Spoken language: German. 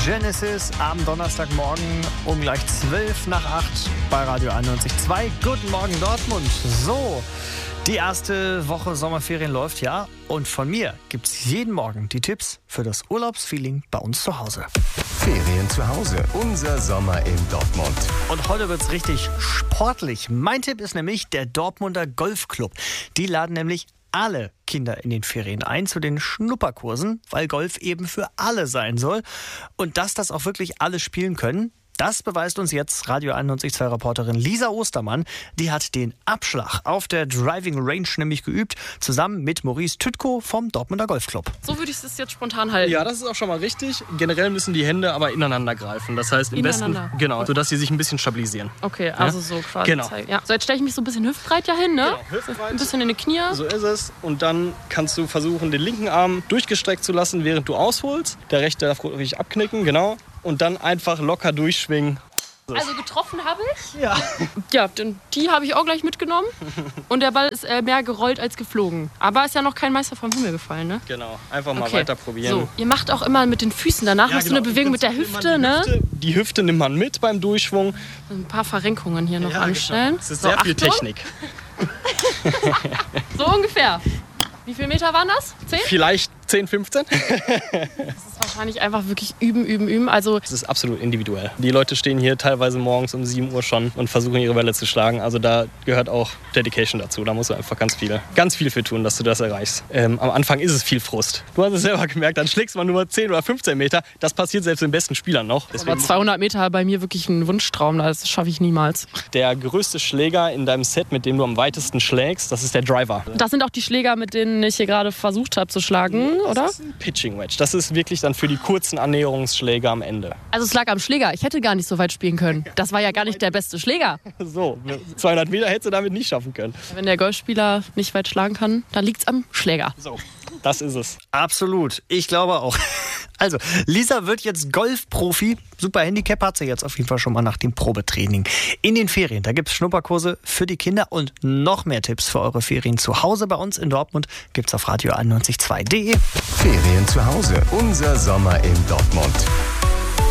Genesis am Donnerstagmorgen um gleich 7:55 bei Radio 91.2. Guten Morgen Dortmund. So, die erste Woche Sommerferien läuft, ja. Und von mir gibt's jeden Morgen die Tipps für das Urlaubsfeeling bei uns zu Hause. Ferien zu Hause, unser Sommer in Dortmund. Und heute wird's richtig sportlich. Mein Tipp ist nämlich der Dortmunder Golfclub. Die laden nämlich alle Kinder in den Ferien ein zu den Schnupperkursen, weil Golf eben für alle sein soll. Und dass das auch wirklich alle spielen können, das beweist uns jetzt Radio 91.2-Reporterin Lisa Ostermann. Die hat den Abschlag auf der Driving Range nämlich geübt, zusammen mit Maurice Tütko vom Dortmunder Golfclub. So würde ich es jetzt spontan halten. Ja, das ist auch schon mal richtig. Generell müssen die Hände aber ineinander greifen. Das heißt im besten, genau, sodass sie sich ein bisschen stabilisieren. Okay, also so quasi. Genau. Ja. So, jetzt stelle ich mich so ein bisschen hüftbreit ja hin, ne? Genau, hüftbreit. Ein bisschen in die Knie. So ist es. Und dann kannst du versuchen, den linken Arm durchgestreckt zu lassen, während du ausholst. Der rechte darf richtig abknicken, genau. Und dann einfach locker durchschwingen. Also getroffen habe ich. Ja. Ja, die habe ich auch gleich mitgenommen. Und der Ball ist mehr gerollt als geflogen. Aber ist ja noch kein Meister vom Himmel gefallen, ne? Genau, einfach mal weiter probieren. So, ihr macht auch immer mit den Füßen. Danach hast du eine Bewegung mit der Hüfte, ne? Die Hüfte nimmt man mit beim Durchschwung. Ein paar Verrenkungen hier noch anstellen. Das ist sehr viel Technik. So ungefähr. Wie viele Meter waren das? 10? Vielleicht 10, 15. Das ist wahrscheinlich einfach wirklich üben. Also das ist absolut individuell. Die Leute stehen hier teilweise morgens um 7 Uhr schon und versuchen ihre Bälle zu schlagen. Also da gehört auch Dedication dazu. Da musst du einfach ganz viel für tun, dass du das erreichst. Am Anfang ist es viel Frust. Du hast es selber gemerkt, dann schlägst man nur 10 oder 15 Meter. Das passiert selbst den besten Spielern noch. Deswegen aber 200 Meter bei mir wirklich ein Wunschtraum. Das schaffe ich niemals. Der größte Schläger in deinem Set, mit dem du am weitesten schlägst, das ist der Driver. Das sind auch die Schläger, mit denen ich hier gerade versucht habe zu schlagen, oder? Das ist ein Pitching Wedge. Das ist wirklich dann für die kurzen Annäherungsschläge am Ende. Also es lag am Schläger. Ich hätte gar nicht so weit spielen können. Das war ja gar nicht der beste Schläger. So, 200 Meter hättest du damit nicht schaffen können. Wenn der Golfspieler nicht weit schlagen kann, dann liegt es am Schläger. So, das ist es. Absolut, ich glaube auch. Also, Lisa wird jetzt Golfprofi. Super Handicap hat sie jetzt auf jeden Fall schon mal nach dem Probetraining. In den Ferien, da gibt es Schnupperkurse für die Kinder und noch mehr Tipps für eure Ferien zu Hause bei uns in Dortmund gibt's auf radio91.2.de. Ferien zu Hause, unser Sommer in Dortmund.